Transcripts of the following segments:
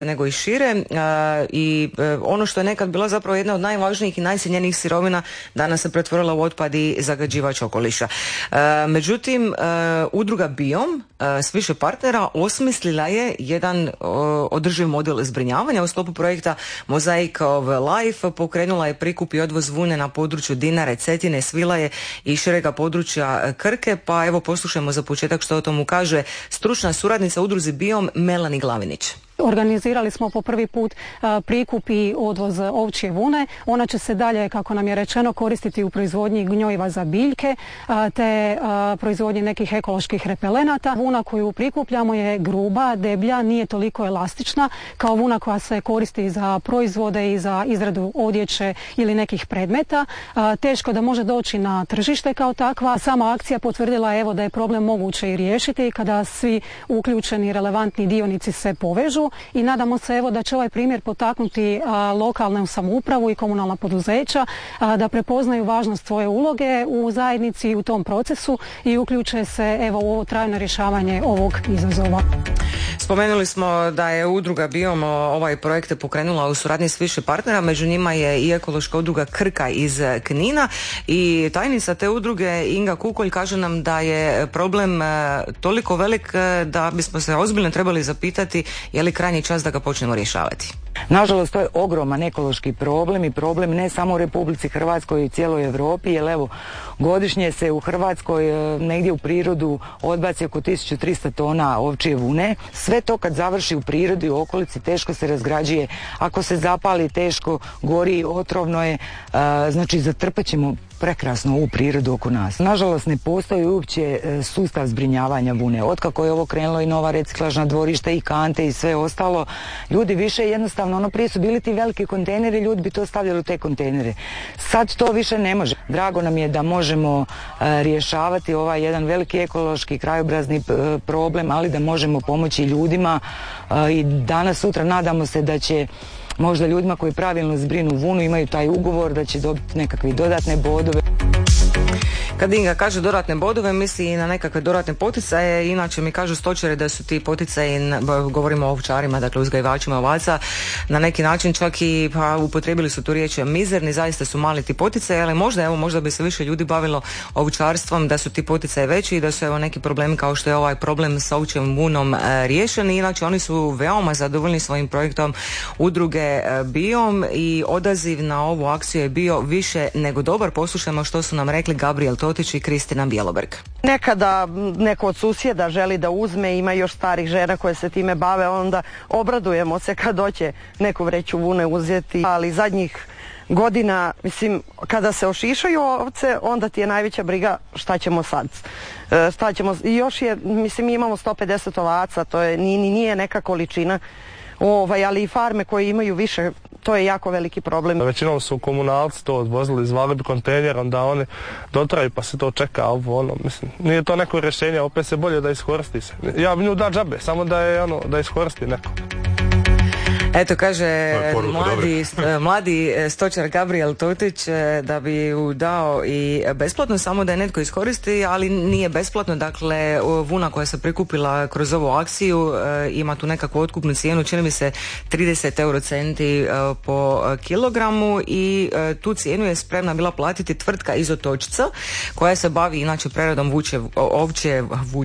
nego i šire i ono što je nekad bila zapravo jedna od najvažnijih i najcjenjenijih sirovina danas se pretvorila u otpad i zagađivač okoliša. Međutim, udruga Biom s više partnera osmislila je jedan održiv model zbrinjavanja u sklopu projekta Mosaic of Life. Pokrenula je prikup i odvoz vune na području Dinare, Cetine, Svilaje i širega područja Krke. Pa evo poslušajmo za početak što o tomu kaže stručna suradnica udruzi Biom Melani Glavinić. Organizirali smo po prvi put prikup i odvoz ovčje vune. Ona će se dalje, kako nam je rečeno, koristiti u proizvodnji gnojiva za biljke te proizvodnji nekih ekoloških repelenata. Vuna koju prikupljamo je gruba, deblja, nije toliko elastična kao vuna koja se koristi za proizvode i za izradu odjeće ili nekih predmeta. Teško da može doći na tržište kao takva. Sama akcija potvrdila je da je problem moguće i riješiti kada svi uključeni relevantni dionici se povežu. I nadamo se da će ovaj primjer potaknuti lokalnu samoupravu i komunalna poduzeća da prepoznaju važnost svoje uloge u zajednici i u tom procesu i uključe se u ovo trajno rješavanje ovog izazova. Spomenuli smo da je udruga Biom ovaj projekt pokrenula u suradnji s više partnera, među njima je i ekološka udruga Krka iz Knina i tajnica te udruge Inga Kukolj kaže nam da je problem toliko velik da bismo se ozbiljno trebali zapitati je li krajnji čas da ga počnemo rješavati. Nažalost, to je ogroman ekološki problem i problem ne samo u Republici Hrvatskoj i cijeloj Europi, jer godišnje se u Hrvatskoj negdje u prirodu odbaci oko 1300 tona ovčje vune. Sve to kad završi u prirodi u okolici teško se razgrađuje. Ako se zapali teško, gori, otrovno je, znači zatrpat ćemo prekrasno u prirodu oko nas. Nažalost, ne postoji uopće sustav zbrinjavanja vune. Otkako je ovo krenulo i nova reciklažna dvorišta i kante i sve ostalo, ljudi više jednostavno, prije su bili ti veliki kontejneri, ljudi bi to stavljali u te kontejnere. Sad to više ne može. Drago nam je da možemo rješavati ovaj jedan veliki ekološki krajobrazni problem, ali da možemo pomoći ljudima i danas, sutra nadamo se da će možda ljudima koji pravilno zbrinu vunu, imaju taj ugovor, da će dobiti nekakve dodatne bodove. Kad Inga kaže dodatne bodove, misli i na nekakve dodatne poticaje. Inače mi kažu stočari da su ti poticaji, govorimo o ovčarima, dakle uzgajivačima ovaca, na neki način čak i upotrijebili su tu riječ mizerni, zaista su mali ti poticaji, ali možda bi se više ljudi bavilo ovčarstvom, da su ti poticaji veći i da su neki problemi kao što je ovaj problem sa ovčjom vunom riješeni. Inače oni su veoma zadovoljni svojim projektom udruge Biom i odaziv na ovu akciju je bio više nego dobar. Poslušajmo što su nam rekli Gabriel Totić i Kristina Bjeloberg. Nekada neko od susjeda želi da uzme, ima još starih žena koje se time bave, onda obradujemo se kad doće neku vreću vune uzeti, ali zadnjih godina, mislim, kada se ošišaju ovce, onda ti je najveća briga šta ćemo sad. I još je, mislim, mi imamo 150 ovaca, to je, nije neka količina, ali i farme koje imaju više, to je jako veliki problem. Većinom su komunalci to odvozili, zvali bi kontejner, onda oni dotraju pa se to čeka, mislim, nije to neko rješenje, opet se bolje da iskoristi se. Ja bi nju da džabe, samo da iskoristi neko. Eto, kaže mladi stočar Gabriel Totić da bi ju dao i besplatno, samo da je netko iskoristi, ali nije besplatno. Dakle, vuna koja se prikupila kroz ovu akciju ima tu nekakvu otkupnu cijenu, čini mi se 30 eurocenti po kilogramu i tu cijenu je spremna bila platiti tvrtka iz Otočca koja se bavi inače preradom ovčje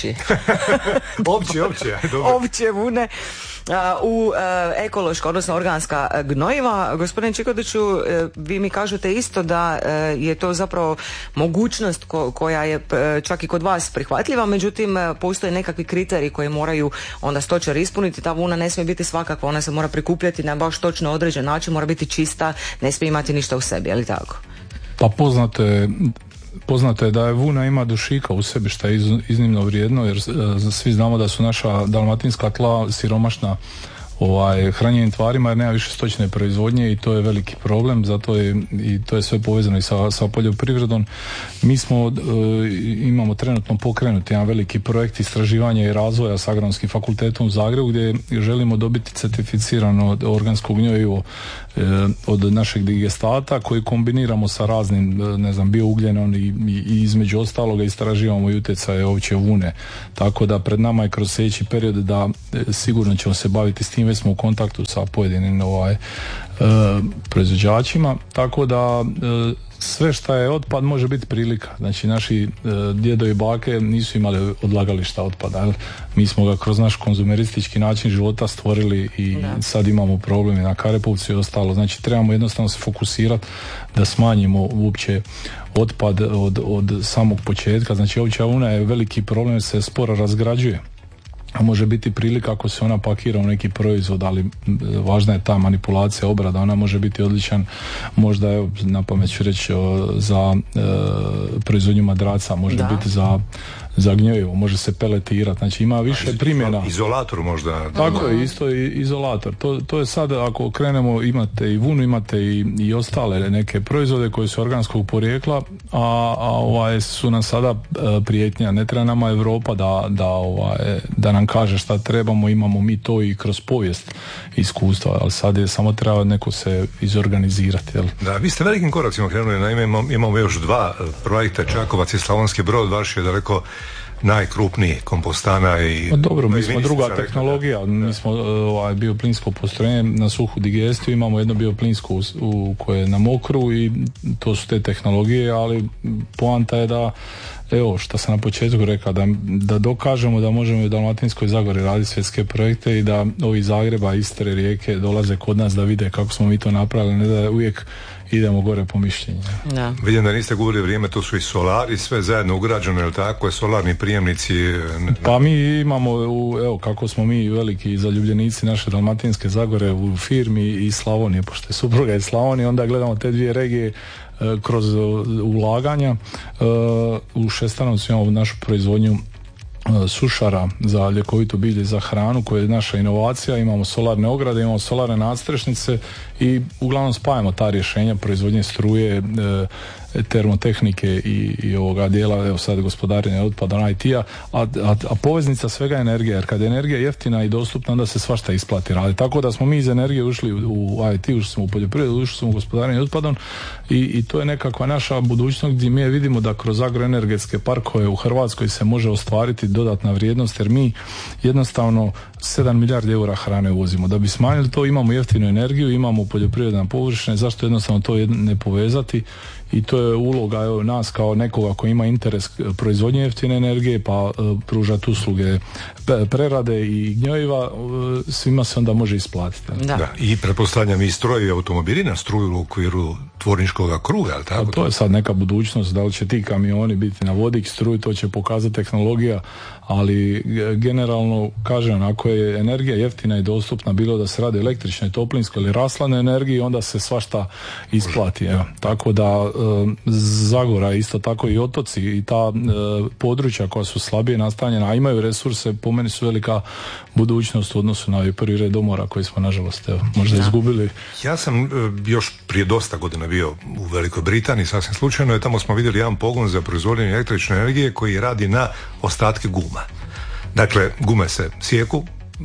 vune u ekološka, odnosno organska gnojiva. Gospodin Čikodiću, vi mi kažete isto da je to zapravo mogućnost koja je čak i kod vas prihvatljiva, međutim postoje nekakvi kriteriji koje moraju onda stočari ispuniti. Ta vuna ne smije biti svakakva, ona se mora prikupljati na baš točno određen način, mora biti čista, ne smije imati ništa u sebi, je li tako? Pa poznato je da je vuna ima dušika u sebi, što je iznimno vrijedno, jer svi znamo da su naša dalmatinska tla siromašna hranjenim tvarima jer nema više stočne proizvodnje i to je veliki problem, zato je i to je sve povezano i sa poljoprivredom. Mi imamo trenutno pokrenuti jedan veliki projekt istraživanja i razvoja s Agronomskim fakultetom u Zagrebu gdje želimo dobiti certificirano organsko gnjojivo od našeg digestata koji kombiniramo sa raznim biougljenom i između ostaloga istraživamo i utjecaje ovčje vune. Tako da pred nama je kroz sljedeći period da sigurno ćemo se baviti s tim već smo u kontaktu sa pojedinim proizvođačima, tako da sve što je otpad može biti prilika. Znači naši djedovi i bake nisu imali odlagališta otpada, jel? Mi smo ga kroz naš konzumeristički način života stvorili i sad imamo problemi na Karepovcu i ostalo. Znači trebamo jednostavno se fokusirati da smanjimo uopće otpad od samog početka. Znači ovčja vuna je veliki problem, se sporo razgrađuje. A može biti prilika ako se ona pakira u neki proizvod, ali važna je ta manipulacija, obrada, ona može biti odličan, možda evo, na pamet ću reći za proizvodnju madraca, može biti za gnjojivo, može se peletirati, znači ima više primjena. Izolator možda. Tako je, isto i izolator. To je sad, ako krenemo, imate i vunu, imate i ostale neke proizvode koji su organskog porijekla, a su nam sada prijetnja. Ne treba nama Europa da nam kaže šta trebamo, imamo mi to i kroz povijest iskustva, ali sad je samo treba neko se izorganizirati. Jel? Da, vi ste velikim koracima krenuli, naime imamo još 2 projekta, Čakovac i Slavonski Brod, vaš je daleko najkrupniji kompostana i... Dobro, mi smo druga tehnologija, mi smo bioplinsko postrojenje na suhu digestiju, imamo jedno bioplinsko koje je na mokru i to su te tehnologije, ali poanta je da, evo što sam na početku rekao, da dokažemo da možemo u Dalmatinskoj Zagori raditi svjetske projekte i da ovi Zagreba, Istre, Rijeke dolaze kod nas da vide kako smo mi to napravili, ne da uvijek idemo gore po mišljenju. Da. Vidim da niste gubili vrijeme, to su i solari, sve zajedno ugrađeno, je tako je, solarni prijemnici? Pa mi imamo, evo kako smo mi veliki zaljubljenici naše Dalmatinske Zagore u firmi i Slavonije, pošto je supruga iz Slavonije, onda gledamo te 2 regije kroz ulaganja. U Šestanovcu imamo našu proizvodnju sušara za ljekovito bilje, za hranu, koja je naša inovacija. Imamo solarne ograde, imamo solarne nadstrešnice i uglavnom spajamo ta rješenja proizvodnje struje, termotehnike i ovoga dijela, evo sad gospodarenja otpada IT-a, a poveznica svega je energija, jer kad je energija jeftina i dostupna, onda se svašta isplati raditi. Tako da smo mi iz energije ušli u IT, ušli smo u poljoprivredu, ušli smo u gospodarenje otpadom i to je nekakva naša budućnost gdje mi vidimo da kroz agroenergetske parkove u Hrvatskoj se može ostvariti dodatna vrijednost, jer mi jednostavno 7 milijardi eura hrane uvozimo. Da bi smanjili to, imamo jeftinu energiju, imamo poljoprivredne površine, zašto jednostavno to ne povezati? I to je uloga nas kao nekoga koji ima interes proizvodnje jeftine energije, pa pružati usluge prerade i gnjojiva, svima se onda može isplatiti. Da. I pretpostavljam i strojevi automobili na struju u okviru tvorničkog kruga, ali tako? To je sad neka budućnost, da li će ti kamioni biti na vodik, struju, to će pokazati tehnologija, ali generalno kažem, ako je energija jeftina i dostupna, bilo da se radi električnoj, toplinskoj ili rashladnoj energiji, onda se svašta isplati. Evo. Tako da Zagora, isto tako i otoci i ta područja koja su slabije nastanjena, a imaju resurse, po meni su velika budućnost u odnosu na ovaj prvi red domora koji smo nažalost možda izgubili. Ja sam još prije dosta godina bio u Velikoj Britaniji, sasvim slučajno, i tamo smo vidjeli jedan pogon za proizvodnju električne energije koji radi na ostatke guma. Dakle, gume se sijeku,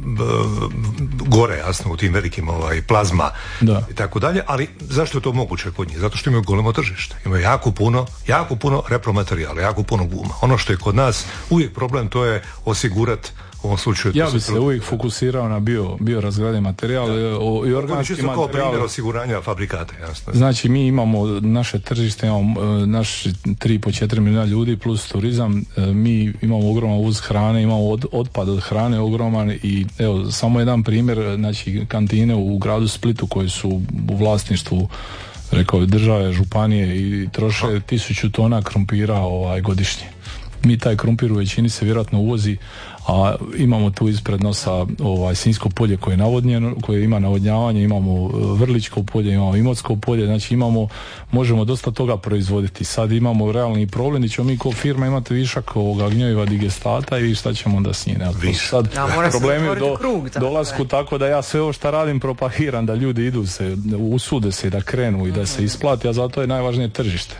gore jasno u tim velikim plazma i tako dalje, ali zašto je to moguće kod njih? Zato što imaju golemo tržište, imaju jako puno repromaterijala, jako puno guma. Ono što je kod nas uvijek problem, to je osigurati u ovom slučaju. Ja bi se uvijek fokusirao na biorazgradiv materijal i organski materijal. Kao primjer osiguranja fabrikata, jasno. Znači mi imamo naše tržište, imamo naš 3,4 milijuna ljudi plus turizam, mi imamo ogroman uvoz hrane, imamo otpad od hrane ogroman i evo samo jedan primjer, znači kantine u gradu Splitu koje su u vlasništvu rekao države, županije i troše 1000 tona krumpira godišnje. Mi taj krumpir u većini se vjerojatno uvozi, a imamo tu ispred nosa Sinjsko polje koje je navodnjeno, koje ima navodnjavanje, imamo Vrličko polje, imamo Imotsko polje, znači možemo dosta toga proizvoditi. Sad imamo realni problem, da ćemo mi kao firma imati višak gnjojiva digestata i šta ćemo onda s njim. Sad problemi dolasku, tako da ja sve ovo što radim propagiram da ljudi idu se, usude se da krenu i da se isplati, a zato je najvažnije tržište.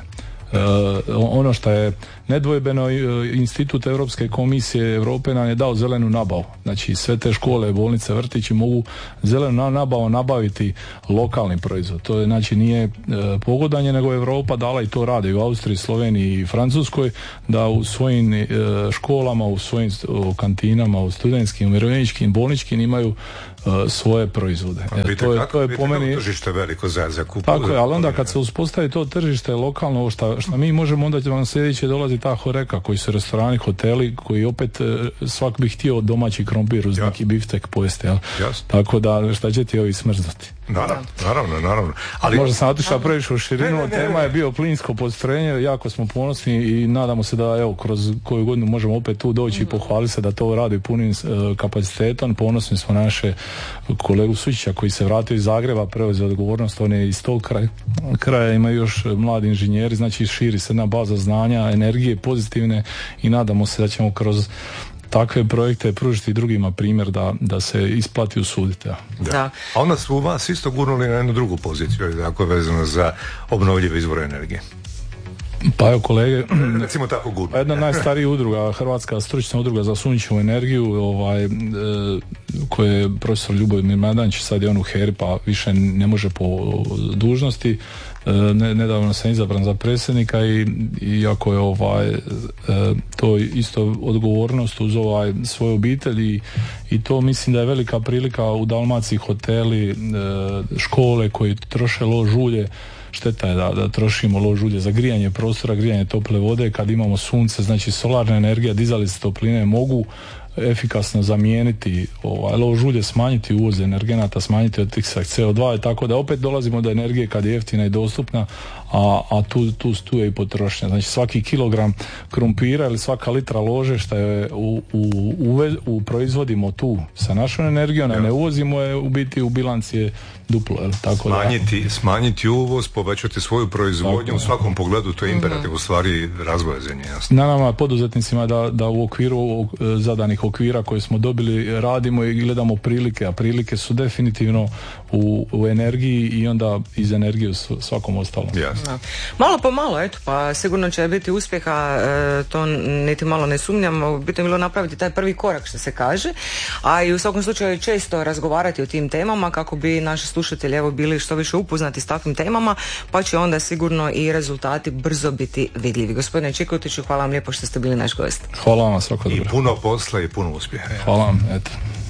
Ono što je nedvojbeno, Institut Europske komisije Europe nam je dao zelenu nabavu. Znači sve te škole, bolnice, vrtići mogu zelenu nabavu nabaviti lokalni proizvod. To je, znači nije pogodanje, nego Europa dala i to radi u Austriji, Sloveniji i Francuskoj, da u svojim školama, u svojim kantinama, u studentskim, umirovljeničkim, bolničkim imaju svoje proizvode. To je po meni tržište veliko za kupu. Tako je, ali onda kad se uspostavi to tržište lokalno, šta mi možemo, onda vam sljedeće dolazi ta Horeka, koji su restorani, hoteli, koji opet svak bi htio domaći krompir uz neki biftek pojesti, jel? Tako da šta će ti ovi smrznuti? Naravno. Ali možda sam otišao previše u širinu, tema je bio plinsko postrojenje, jako smo ponosni i nadamo se da evo kroz koju godinu možemo opet tu doći i pohvaliti se da to radi punim kapacitetom. Ponosni smo naše kolegu Sučića koji se vratio iz Zagreba, preuzeo odgovornost, on je iz tog kraja, ima još mladi inženjeri, znači širi se jedna baza znanja, energije pozitivne i nadamo se da ćemo kroz takve projekte pružiti drugima primjer da se isplati usuditi. Da. A onda su vas isto gurnuli na jednu drugu poziciju, ako je vezano za obnovljive izvore energije. Pa evo kolege, recimo tako gurno. Jedna najstarija udruga, Hrvatska stručna udruga za sunčevu energiju, koje je profesor Ljubomir Madanić, sad je on u HERI pa više ne može po dužnosti. Nedavno sam izabran za predsjednika i ako je to isto odgovornost uz svoje obitelji i to mislim da je velika prilika u Dalmaciji, hoteli, škole koji troše lož ulje. Šteta je da trošimo lož ulje za grijanje prostora, grijanje tople vode kad imamo sunce, znači solarna energija, dizalice topline mogu efikasno zamijeniti lož ulje, smanjiti uvoz energenata, smanjiti otisak CO2 i tako da opet dolazimo do energije kad je jeftina i dostupna, a tu je i potrošnja. Znači svaki kilogram krumpira ili svaka litra lože što je proizvodimo tu sa našom energijom, a ne uvozimo je u biti u bilanci je duplo. Tako smanjiti uvoz, povećati svoju proizvodnju, u svakom pogledu to je imperativ u stvari razvoja zemlje. Na nama poduzetnicima da u okviru zadanih okvira koje smo dobili radimo i gledamo prilike, a prilike su definitivno u energiji i onda iz energije u svakom ostalom. Malo po malo, eto, pa sigurno će biti uspjeha, to niti malo ne sumnjam, bitno je bilo napraviti taj prvi korak što se kaže, a i u svakom slučaju često razgovarati o tim temama kako bi naši slušatelji bili što više upoznati s takvim temama, pa će onda sigurno i rezultati brzo biti vidljivi. Gospodine Čikotiću, hvala vam lijepo što ste bili naš gost. Hvala vam, svako dobro. I puno posla i puno uspjeha. Hvala vam, eto.